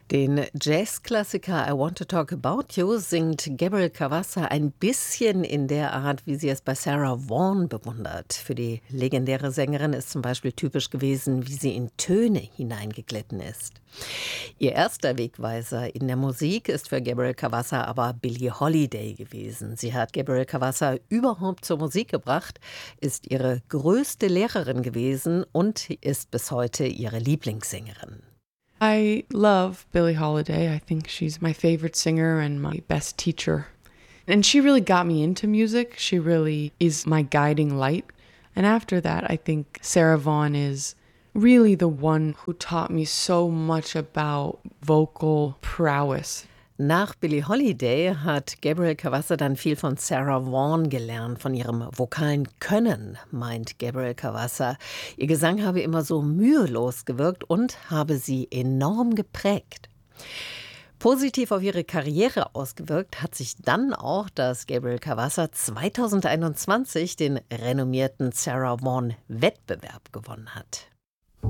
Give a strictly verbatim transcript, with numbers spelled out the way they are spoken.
Den Jazzklassiker I Want to Talk About You singt Gabriel Cavanza ein bisschen in der Art, wie sie es bei Sarah Vaughan bewundert. Für die legendäre Sängerin ist zum Beispiel typisch gewesen, wie sie in Töne hineingeglitten ist. Ihr erster Wegweiser in der Musik ist für Gabriel Cavanza aber Billie Holiday gewesen. Sie hat Gabriel Cavanza überhaupt zur Musik gebracht, ist ihre größte Lehrerin gewesen und ist bis heute ihre Lieblingssängerin. I love Billie Holiday. I think she's my favorite singer and my best teacher. And she really got me into music. She really is my guiding light. And after that, I think Sarah Vaughan is really the one who taught me so much about vocal prowess. Nach Billie Holiday hat Gabriel Cavanza dann viel von Sarah Vaughan gelernt, von ihrem vokalen Können, meint Gabriel Cavanza. Ihr Gesang habe immer so mühelos gewirkt und habe sie enorm geprägt. Positiv auf ihre Karriere ausgewirkt hat sich dann auch, dass Gabriel Cavanza zwanzig einundzwanzig den renommierten Sarah Vaughan Wettbewerb gewonnen hat.